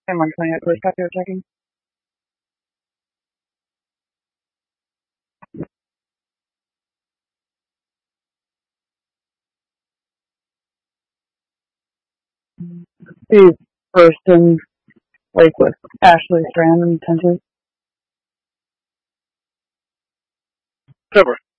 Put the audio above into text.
Hey, Mark 28, police copy or checking. The person, like, with Ashley Strand and Tenty. Cover.